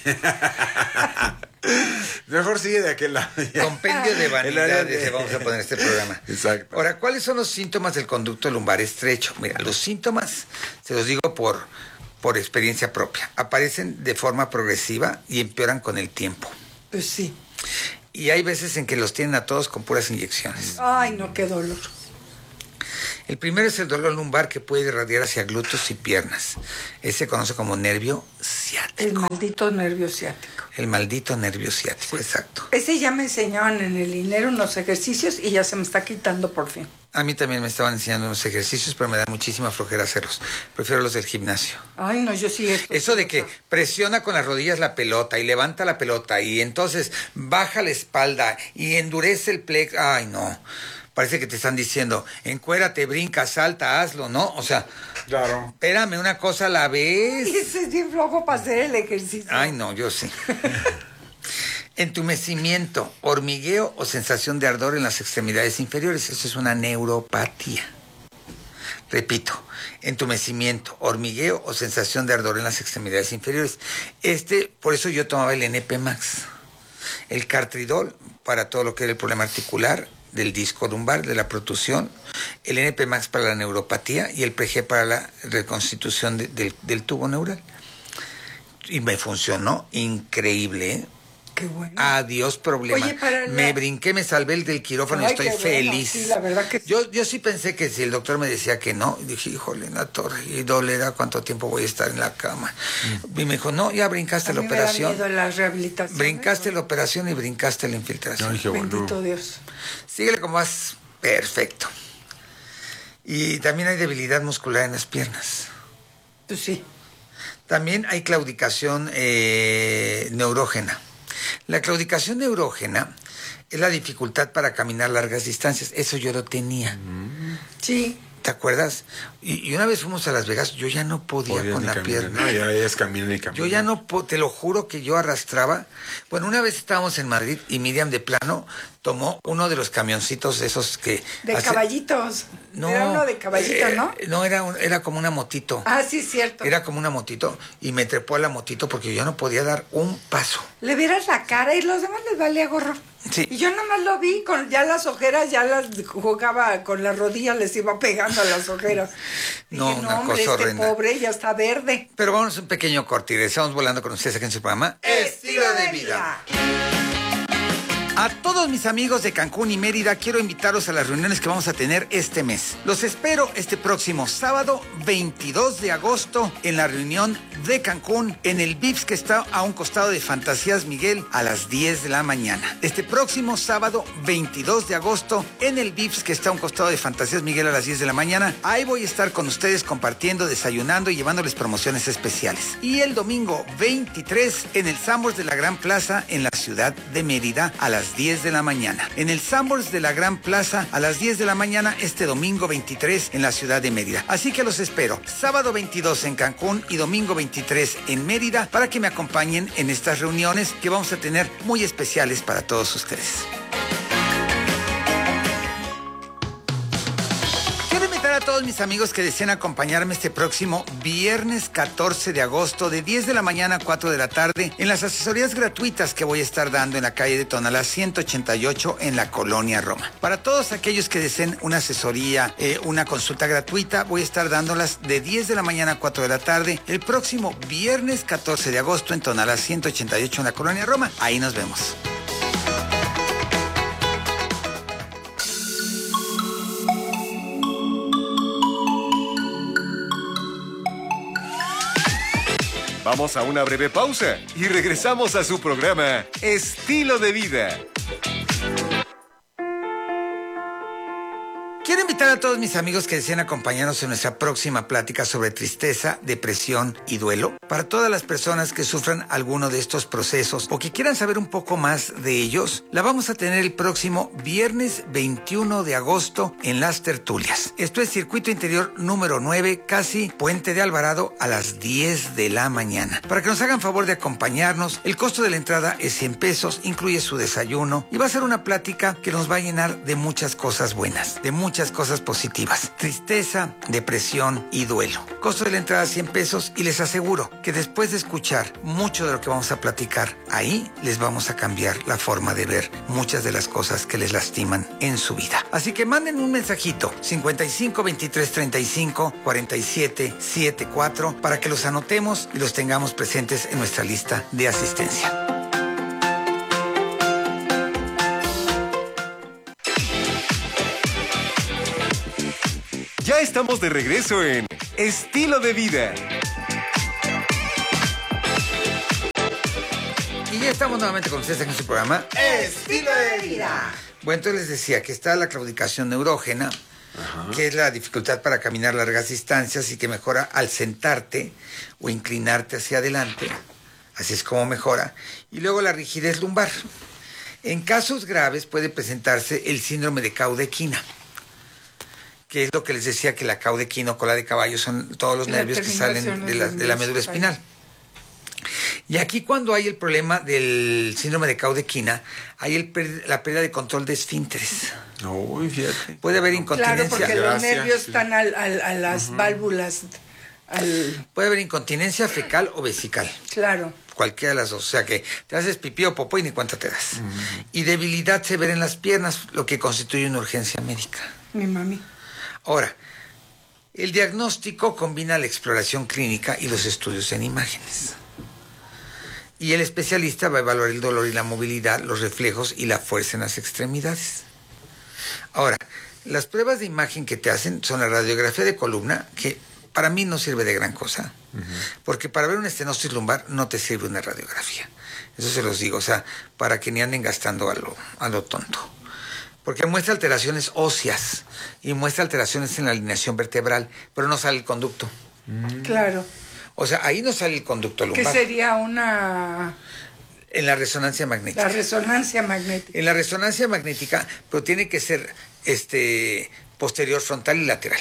Mejor sigue de aquel lado. ya. Compendio de El área vanidades, de- le vamos a poner este programa. Exacto. Ahora, ¿cuáles son los síntomas del conducto lumbar estrecho? Mira, los síntomas, se los digo por, por experiencia propia, aparecen de forma progresiva y empeoran con el tiempo. Pues sí. Y hay veces en que los tienen a todos con puras inyecciones. Ay, no, qué dolor. El primero es el dolor lumbar que puede irradiar hacia glúteos y piernas. Ese se conoce como nervio ciático. El maldito nervio ciático. El maldito nervio ciático, exacto. Ese ya me enseñaban en el dinero unos ejercicios y ya se me está quitando por fin. A mí también me estaban enseñando unos ejercicios, pero me da muchísima flojera hacerlos. Prefiero los del gimnasio. Ay, no, yo sí esto. Eso de que presiona con las rodillas la pelota y levanta la pelota y entonces baja la espalda y endurece el plexo. Ay, no. Parece que te están diciendo, encuérate, brinca, salta, hazlo, ¿no? O sea, claro. Espérame, una cosa a la vez. Ay, ese es bien flojo para hacer el ejercicio. Ay, no, yo sí. Entumecimiento, hormigueo o sensación de ardor en las extremidades inferiores. Eso es una neuropatía. Repito, entumecimiento, hormigueo o sensación de ardor en las extremidades inferiores. Este, por eso yo tomaba el N P Max. El Cartridol para todo lo que era el problema articular, del disco lumbar, de la protusión, el N P Max para la neuropatía y el P G para la reconstitución de- del, del tubo neural. Y me funcionó increíble, ¿eh? Qué bueno. Adiós problema. Oye, para la- Me brinqué, me salvé el del quirófano y Ay, estoy qué bueno. feliz. Sí, la verdad que sí. Yo, yo sí pensé que si el doctor me decía que no, dije, híjole, en la torre, y dolerá cuánto tiempo voy a estar en la cama. Y me dijo, no, ya brincaste A la mí me da operación. miedo la rehabilitación. Brincaste la operación y brincaste la infiltración. No, dije, bueno. Bendito Dios. Síguele como vas. Perfecto. Y también hay debilidad muscular en las piernas. Pues sí. También hay claudicación eh, neurógena. La claudicación neurógena es la dificultad para caminar largas distancias. Eso yo lo tenía. Sí. ¿Te acuerdas? Y, y una vez fuimos a Las Vegas, yo ya no podía Podías con ni la caminar. pierna. No, ya ellas caminan y caminan. Yo ya no, po- te lo juro que yo arrastraba. Bueno, una vez estábamos en Madrid y Miriam de plano tomó uno de los camioncitos esos que... De hace- caballitos. No, Era uno de caballitos, eh, ¿no? No, era, un- era como una motito. Ah, sí, cierto. Era como una motito y me trepó a la motito porque yo no podía dar un paso. Le vieras la cara y los demás les valía gorro. Sí. Y yo nomás lo vi con ya las ojeras, ya las jugaba con las rodillas, les iba pegando a las ojeras. No, Dije, una no, hombre, cosa este horrenda. pobre ya está verde. Pero vamos a un pequeño corte y regresamos volando con ustedes aquí en su programa Estilo de vida. A todos mis amigos de Cancún y Mérida, quiero invitarlos a las reuniones que vamos a tener este mes. Los espero este próximo sábado, veintidós de agosto, en la reunión de Cancún, en el Vips que está a un costado de Fantasías Miguel, a las diez de la mañana. Este próximo sábado, veintidós de agosto, en el Vips que está a un costado de Fantasías Miguel, a las diez de la mañana. Ahí voy a estar con ustedes compartiendo, desayunando y llevándoles promociones especiales. Y el domingo veintitrés, en el Sanborns de la Gran Plaza, en la ciudad de Mérida, a las diez de la mañana. En el Sanborns de la Gran Plaza, a las diez de la mañana, este domingo veintitrés, en la ciudad de Mérida. Así que los espero. Sábado veintidós en Cancún y domingo veintitrés veintitrés en Mérida para que me acompañen en estas reuniones que vamos a tener muy especiales para todos ustedes. A todos mis amigos que deseen acompañarme este próximo viernes catorce de agosto de diez de la mañana a cuatro de la tarde en las asesorías gratuitas que voy a estar dando en la calle de Tonalá ciento ochenta y ocho en la Colonia Roma. Para todos aquellos que deseen una asesoría, eh, una consulta gratuita, voy a estar dándolas de diez de la mañana a cuatro de la tarde el próximo viernes catorce de agosto en Tonalá ciento ochenta y ocho en la Colonia Roma. Ahí nos vemos. Vamos a una breve pausa y regresamos a su programa Estilo de Vida. Quiero invitar a todos mis amigos que deseen acompañarnos en nuestra próxima plática sobre tristeza, depresión y duelo. Para todas las personas que sufran alguno de estos procesos o que quieran saber un poco más de ellos, la vamos a tener el próximo viernes veintiuno de agosto en Las Tertulias. Esto es Circuito Interior número nueve, casi Puente de Alvarado, a las diez de la mañana. Para que nos hagan favor de acompañarnos, el costo de la entrada es cien pesos, incluye su desayuno y va a ser una plática que nos va a llenar de muchas cosas buenas, de muchas cosas positivas. Tristeza, depresión y duelo. Costo de la entrada cien pesos y les aseguro que después de escuchar mucho de lo que vamos a platicar, ahí les vamos a cambiar la forma de ver muchas de las cosas que les lastiman en su vida. Así que manden un mensajito cincuenta y cinco, veintitrés, treinta y cinco, cuarenta y siete, setenta y cuatro para que los anotemos y los tengamos presentes en nuestra lista de asistencia. Ya estamos de regreso en Estilo de Vida. Y ya estamos nuevamente con ustedes en su programa Estilo de Vida. Bueno, entonces les decía que está la claudicación neurógena, Ajá. que es la dificultad para caminar largas distancias y que mejora al sentarte o inclinarte hacia adelante. Así es como mejora. Y luego la rigidez lumbar. En casos graves puede presentarse el síndrome de caudequina, que es lo que les decía, que la caudequina o cola de caballo son todos los nervios que salen de la, de la médula espinal. Y aquí cuando hay el problema del síndrome de caudequina, hay el, la pérdida de control de esfínteres. No, fíjate. Puede haber incontinencia. Claro, porque los nervios sí. están al, al, a las uh-huh. válvulas. Al... Puede haber incontinencia fecal o vesical. Claro. Cualquiera de las dos. O sea que te haces pipí o popó y ni cuenta te das. Uh-huh. Y debilidad severa en las piernas, lo que constituye una urgencia médica. Mi mami. Ahora, el diagnóstico combina la exploración clínica y los estudios en imágenes. Y el especialista va a evaluar el dolor y la movilidad, los reflejos y la fuerza en las extremidades. Ahora, las pruebas de imagen que te hacen son la radiografía de columna, que para mí no sirve de gran cosa, uh-huh. porque para ver una estenosis lumbar no te sirve una radiografía. Eso se los digo, o sea, para que ni anden gastando a lo, a lo tonto. Porque muestra alteraciones óseas y muestra alteraciones en la alineación vertebral, pero no sale el conducto. Mm. Claro. O sea, ahí no sale el conducto lumbar. ¿Qué sería una...? En la resonancia magnética. La resonancia magnética. En la resonancia magnética, pero tiene que ser este posterior, frontal y lateral.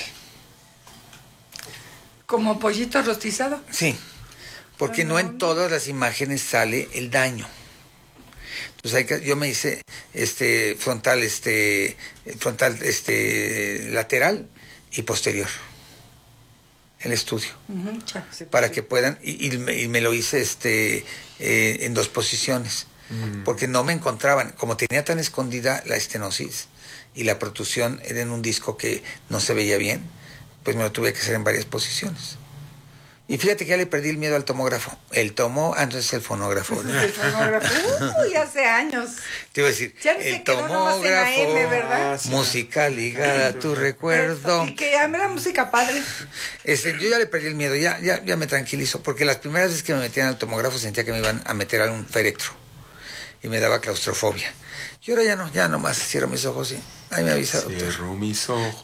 ¿Como pollito rostizado? Sí, porque no, no en todas las imágenes sale el daño. Entonces hay que, yo me hice este frontal, este frontal, este lateral y posterior. El estudio. Uh-huh, para que puedan, y, y, me, y me lo hice este eh, en dos posiciones. Uh-huh. Porque no me encontraban, como tenía tan escondida la estenosis y la protusión era en un disco que no se veía bien, pues me lo tuve que hacer en varias posiciones. Y fíjate que ya le perdí el miedo al tomógrafo. El tomo, ah, entonces el fonógrafo. ¿No? El fonógrafo. Uy, hace años. Te iba a decir, ya el tomógrafo, en A M, ¿verdad? Música ligada a tu recuerdo. Y que ya me era música padre. Este, yo ya le perdí el miedo, ya, ya, ya me tranquilizo, porque las primeras veces que me metían al tomógrafo sentía que me iban a meter a un féretro. Y me daba claustrofobia. Y ahora ya no, ya nomás cierro mis ojos y ahí me avisa, doctor. Cierro mis ojos.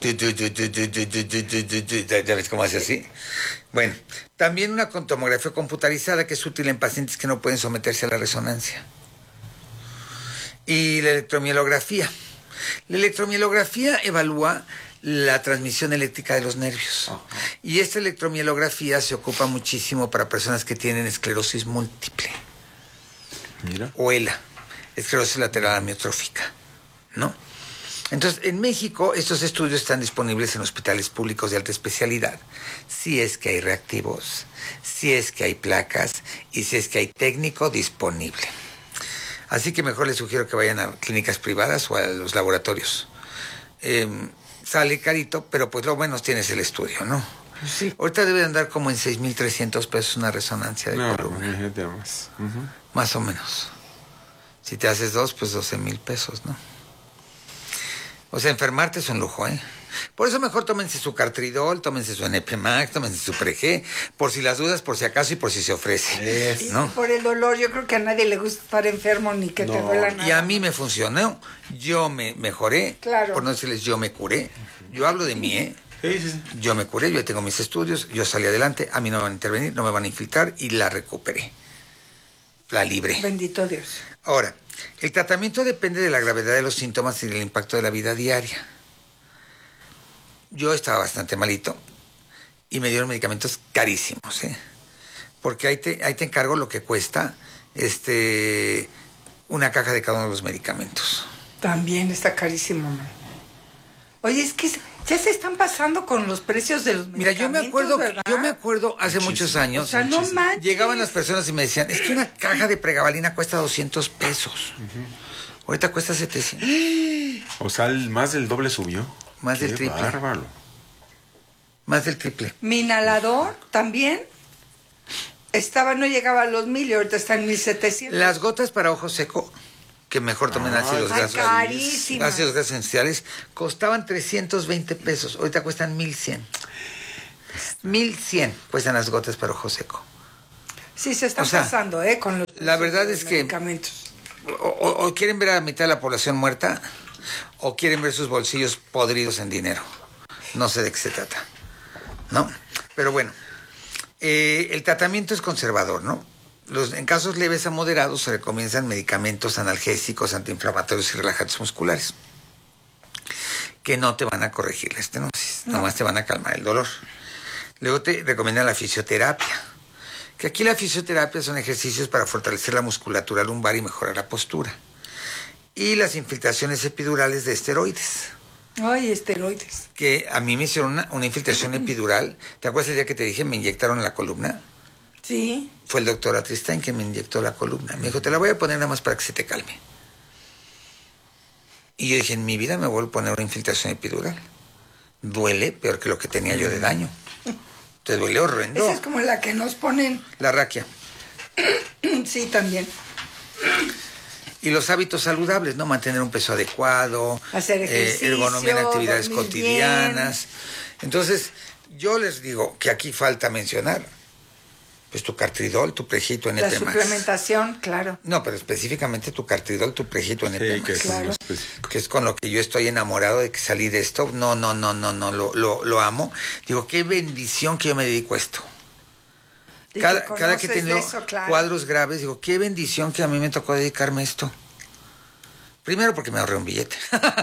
¿Ya ves cómo hace así? Bueno, también una tomografía computarizada que es útil en pacientes que no pueden someterse a la resonancia. Y la electromielografía. La electromielografía evalúa la transmisión eléctrica de los nervios. Uh-huh. Y esta electromielografía se ocupa muchísimo para personas que tienen esclerosis múltiple. Mira. O ELA, esclerosis lateral amiotrófica, ¿no? Entonces, en México, estos estudios están disponibles en hospitales públicos de alta especialidad, si es que hay reactivos, si es que hay placas y si es que hay técnico disponible. Así que mejor les sugiero que vayan a clínicas privadas o a los laboratorios. Eh, sale carito, pero pues lo menos tienes el estudio, ¿no? Sí. Ahorita debe andar como en seis mil trescientos pesos una resonancia de no, columna. Más. Uh-huh. Más o menos. Si te haces dos, pues doce mil pesos, ¿no? O sea, enfermarte es un lujo, ¿eh? Por eso mejor tómense su Cartridol, tómense su N P Max, tómense su Pre-G, por si las dudas, por si acaso y por si se ofrece, es. ¿no? Y por el dolor, yo creo que a nadie le gusta estar enfermo ni que no. te duela nada. Y a mí me funcionó, yo me mejoré, claro. por no decirles yo me curé. Yo hablo de mí, ¿eh? Sí, sí, sí. Yo me curé, yo tengo mis estudios, yo salí adelante, a mí no me van a intervenir, no me van a infiltrar y la recuperé. La libré. Bendito Dios. Ahora, el tratamiento depende de la gravedad de los síntomas y del impacto de la vida diaria. Yo estaba bastante malito y me dieron medicamentos carísimos, ¿eh? Porque ahí te, ahí te encargo lo que cuesta este, una caja de cada uno de los medicamentos. También está carísimo, man. Oye, es que ya se están pasando con los precios de los medicamentos. Mira, yo me acuerdo, ¿verdad? yo me acuerdo hace muchísimo. muchos años. O sea, no manches. Llegaban las personas y me decían, es que una caja de pregabalina cuesta doscientos pesos. Uh-huh. Ahorita cuesta setecientos. O sea, el, más del doble subió. Más Qué del triple. Bárbaro. Más del triple. Mi inhalador también estaba, no llegaba a los mil y ahorita está en mil setecientos. Las gotas para ojo seco, que mejor tomen ah, ácidos grasos. Carísimas. Ácidos grasos esenciales, costaban trescientos veinte pesos. Ahorita cuestan mil cien. mil cien cuestan las gotas para ojo seco. Sí, se están o sea, pasando, ¿eh? Con los, la verdad es que medicamentos. O, o, o quieren ver a la mitad de la población muerta, o quieren ver sus bolsillos podridos en dinero. No sé de qué se trata, ¿no? Pero bueno, eh, el tratamiento es conservador, ¿no? Los, en casos leves a moderados se recomiendan medicamentos analgésicos, antiinflamatorios y relajantes musculares, que no te van a corregir la estenosis, no. nomás te van a calmar el dolor. Luego te recomiendan la fisioterapia, que aquí la fisioterapia son ejercicios para fortalecer la musculatura lumbar y mejorar la postura. Y las infiltraciones epidurales de esteroides. Ay, esteroides. Que a mí me hicieron una, una infiltración epidural. ¿Te acuerdas el día que te dije me inyectaron en la columna? Sí. Fue el doctor Atristán quien me inyectó la columna. Me dijo, te la voy a poner nada más para que se te calme. Y yo dije, en mi vida me vuelvo a poner una infiltración epidural. Duele peor que lo que tenía yo de daño. Te duele horrendo. Esa es como la que nos ponen. La raquia. Sí, también. Y los hábitos saludables, ¿no? Mantener un peso adecuado. Hacer ejercicio. Eh, ergonomía en actividades cotidianas. Bien. Entonces, yo les digo que aquí falta mencionar, pues tu Cartridol, tu Pre-G, tu N P Max. La suplementación, claro. No, pero específicamente tu Cartridol, tu Pre-G, tu N P Max. Sí, que es, claro. que es con lo que yo estoy enamorado de que salí de esto. No, no, no, no, no, lo, lo, lo amo. Digo, qué bendición que yo me dedico a esto. Cada, que cada que he tenido eso, claro. cuadros graves, digo, qué bendición que a mí me tocó dedicarme a esto. Primero porque me ahorré un billete.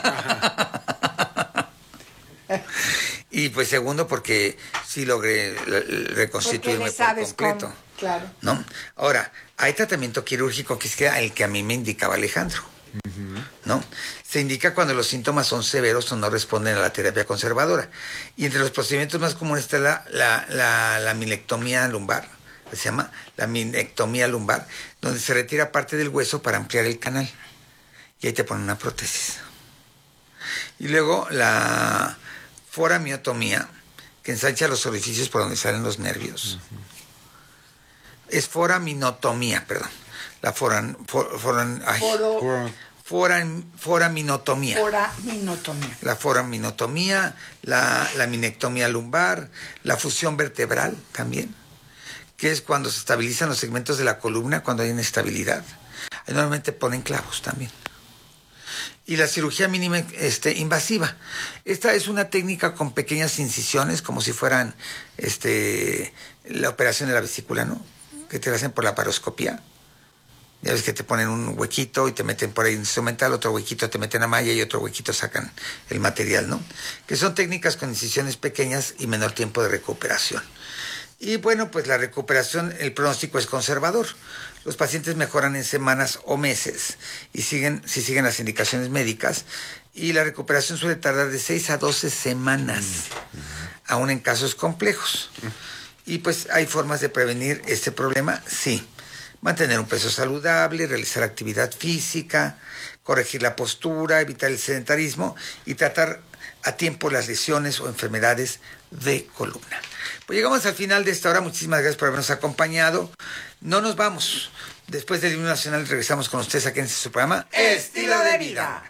Y pues segundo porque sí logré reconstituirme por completo. Cómo. Claro. ¿No? Ahora, hay tratamiento quirúrgico que es el que a mí me indicaba Alejandro. Uh-huh. ¿No? Se indica cuando los síntomas son severos o no responden a la terapia conservadora. Y entre los procedimientos más comunes está la, la, la, la minectomía lumbar. Se llama la minectomía lumbar, donde se retira parte del hueso para ampliar el canal. Y ahí te ponen una prótesis. Y luego la foramiotomía, que ensancha los orificios por donde salen los nervios. Uh-huh. Es foraminotomía, perdón. La foran, for, foran, ay, Foro. foran, foraminotomía. Foraminotomía. La foraminotomía, la, la minectomía lumbar, la fusión vertebral también, que es cuando se estabilizan los segmentos de la columna cuando hay inestabilidad. Ahí normalmente ponen clavos también. Y la cirugía mínima este, invasiva. Esta es una técnica con pequeñas incisiones, como si fueran este, la operación de la vesícula, ¿no? Que te la hacen por la paroscopía. Ya ves que te ponen un huequito y te meten por ahí un instrumental, otro huequito te meten a malla y otro huequito sacan el material, ¿no? Que son técnicas con incisiones pequeñas y menor tiempo de recuperación. Y bueno, pues la recuperación, el pronóstico es conservador. Los pacientes mejoran en semanas o meses y siguen, si siguen las indicaciones médicas, y la recuperación suele tardar de seis a doce semanas, aún en casos complejos. Y pues hay formas de prevenir este problema, sí. Mantener un peso saludable, realizar actividad física, corregir la postura, evitar el sedentarismo y tratar a tiempo las lesiones o enfermedades de columna. Pues llegamos al final de esta hora. Muchísimas gracias por habernos acompañado. No nos vamos. Después del himno nacional regresamos con ustedes aquí en este su programa Estilo de Vida.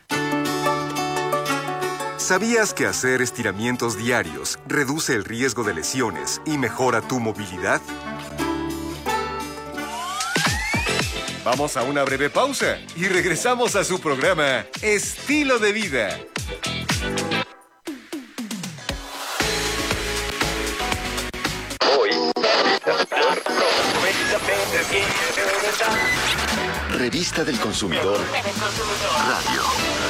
¿Sabías que hacer estiramientos diarios reduce el riesgo de lesiones y mejora tu movilidad? Vamos a una breve pausa y regresamos a su programa Estilo de Vida. Revista del Consumidor Radio.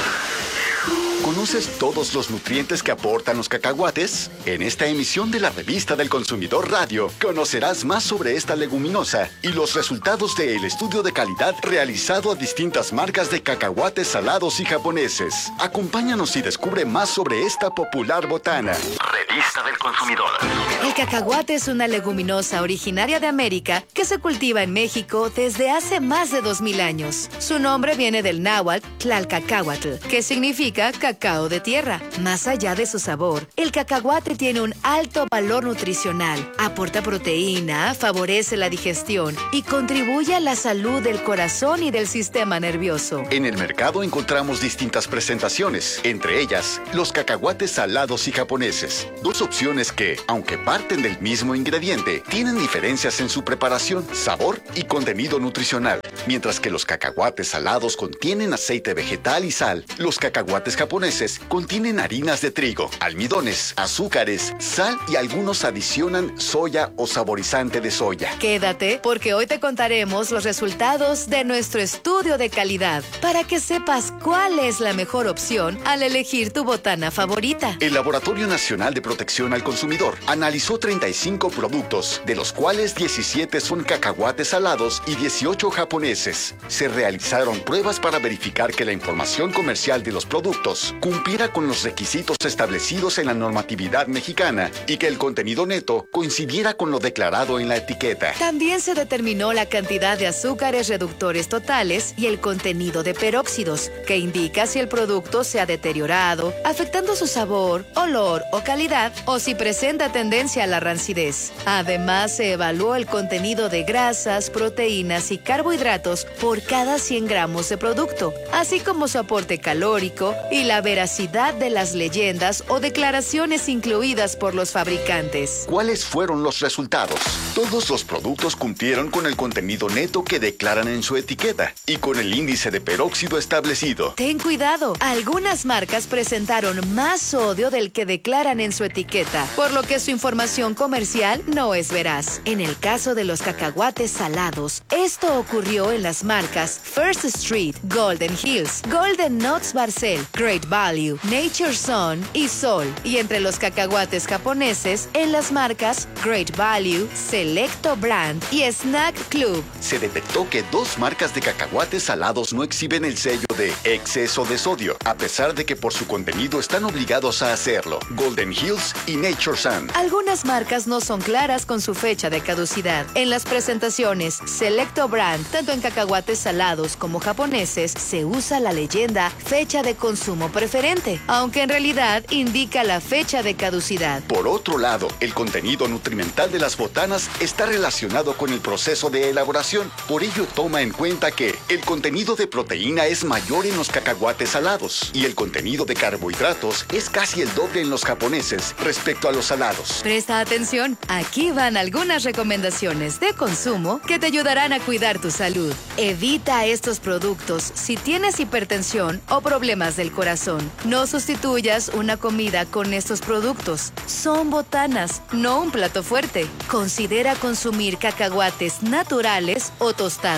¿Conoces todos los nutrientes que aportan los cacahuates? En esta emisión de la Revista del Consumidor Radio, conocerás más sobre esta leguminosa y los resultados del estudio de calidad realizado a distintas marcas de cacahuates salados y japoneses. Acompáñanos y descubre más sobre esta popular botana. Revista del Consumidor. El cacahuate es una leguminosa originaria de América que se cultiva en México desde hace más de dos mil años. Su nombre viene del náhuatl Tlalcacahuatl, que significa cacao de tierra. Más allá de su sabor, el cacahuate tiene un alto valor nutricional, aporta proteína, favorece la digestión y contribuye a la salud del corazón y del sistema nervioso. En el mercado encontramos distintas presentaciones, entre ellas los cacahuates salados y japoneses, dos opciones que, aunque parten del mismo ingrediente, tienen diferencias en su preparación, sabor y contenido nutricional. Mientras que los cacahuates salados contienen aceite vegetal y sal, los cacahuates japoneses contienen harinas de trigo, almidones, azúcares, sal y algunos adicionan soya o saborizante de soya. Quédate, porque hoy te contaremos los resultados de nuestro estudio de calidad para que sepas cuál es la mejor opción al elegir tu botana favorita. El Laboratorio Nacional de Protección al Consumidor analizó treinta y cinco productos, de los cuales diecisiete son cacahuates salados y dieciocho japoneses. Se realizaron pruebas para verificar que la información comercial de los productos cumpliera con los requisitos establecidos en la normatividad mexicana y que el contenido neto coincidiera con lo declarado en la etiqueta. También se determinó la cantidad de azúcares reductores totales y el contenido de peróxidos, que indica si el producto se ha deteriorado, afectando su sabor, olor o calidad, o si presenta tendencia a la rancidez. Además, se evaluó el contenido de grasas, proteínas y carbohidratos por cada cien gramos de producto, así como su aporte calórico y la veracidad de las leyendas o declaraciones incluidas por los fabricantes. ¿Cuáles fueron los resultados? Todos los productos cumplieron con el contenido neto que declaran en su etiqueta y con el índice de peróxido establecido. Ten cuidado, algunas marcas presentaron más sodio del que declaran en su etiqueta, por lo que su información comercial no es veraz. En el caso de los cacahuates salados, esto ocurrió en las marcas First Street, Golden Hills, Golden Nuts Barcel, Great Value, Nature Sun y Sol, y entre los cacahuates japoneses en las marcas Great Value, Selecto Brand y Snack Club. Se detectó que dos marcas de cacahuates salados no exhiben el sello de exceso de sodio, a pesar de que por su contenido están obligados a hacerlo: Golden Hills y Nature Sun. Algunas marcas no son claras con su fecha de caducidad. En las presentaciones Selecto Brand, tanto en cacahuates salados como japoneses, se usa la leyenda fecha de consumo preferente, aunque en realidad indica la fecha de caducidad. Por otro lado, el contenido nutrimental de las botanas está relacionado con el proceso de elaboración. Por ello, toma en cuenta que el contenido de proteína es mayor en los cacahuates salados y el contenido de carbohidratos es casi el doble en los japoneses respecto a los salados. Presta atención, aquí van algunas recomendaciones de consumo que te ayudarán a cuidar tu salud. Evita estos productos si tienes hipertensión o problemas del corazón. No sustituyas una comida con estos productos. Son botanas, no un plato fuerte. Considera consumir cacahuates naturales o tostados.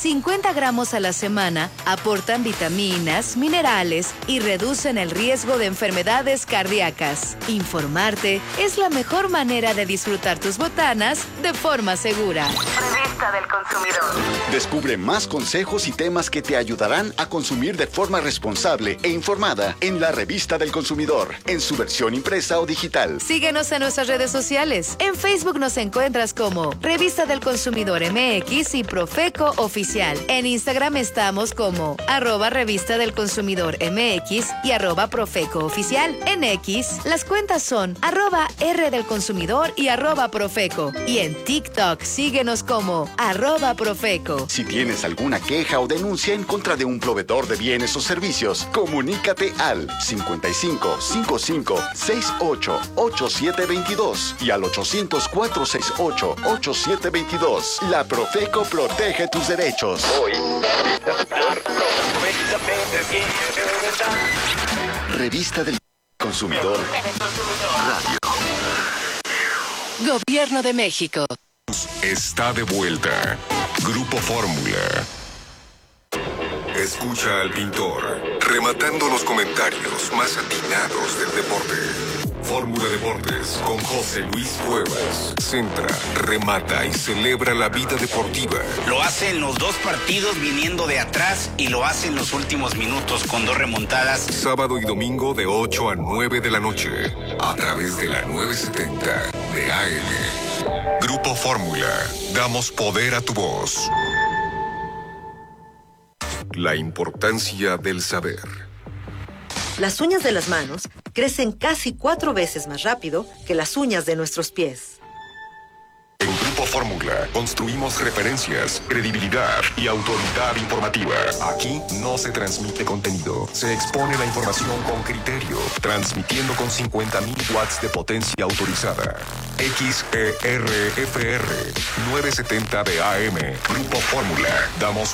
cincuenta gramos a la semana aportan vitaminas, minerales y reducen el riesgo de enfermedades cardíacas. Informarte es la mejor manera de disfrutar tus botanas de forma segura. Revista del Consumidor. Descubre más consejos y temas que te ayudarán a consumir de forma responsable e informada en la Revista del Consumidor, en su versión impresa o digital. Síguenos en nuestras redes sociales. En Facebook nos encuentras como Revista del Consumidor M X y Profeco Oficial. En Instagram estamos como arroba Revista del Consumidor M X y arroba Profeco Oficial. En X, las cuentas son arroba R del Consumidor y arroba Profeco. Y en TikTok, síguenos como arroba Profeco. Si tienes alguna queja o denuncia en contra de un proveedor de bienes o servicios, comunícate al cincuenta y cinco, cincuenta y cinco, sesenta y ocho, ochenta y siete veintidós y al ochocientos, cuatrocientos sesenta y ocho, ochenta y siete veintidós. La Profeco protege tus derechos. Revista del Consumidor Radio. Gobierno de México. Está de vuelta. Grupo Fórmula. Escucha al pintor, rematando los comentarios más atinados del deporte. Fórmula Deportes con José Luis Cuevas. Centra, remata y celebra la vida deportiva. Lo hace en los dos partidos viniendo de atrás y lo hace en los últimos minutos con dos remontadas. Sábado y domingo de ocho a nueve de la noche, a través de la novecientos setenta de A M. Grupo Fórmula. Damos poder a tu voz. La importancia del saber. Las uñas de las manos crecen casi cuatro veces más rápido que las uñas de nuestros pies. En Grupo Fórmula construimos referencias, credibilidad y autoridad informativa. Aquí no se transmite contenido, se expone la información con criterio, transmitiendo con cincuenta mil watts de potencia autorizada. X E R F R novecientos setenta de A M. Grupo Fórmula. Damos